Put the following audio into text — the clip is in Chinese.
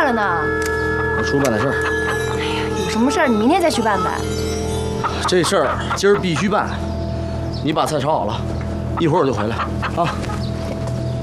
了呢？ 我出办点事儿。 哎呀，有什么事儿你明天再去办呗。 这事儿今儿必须办，你把菜炒好了，一会儿我就回来啊。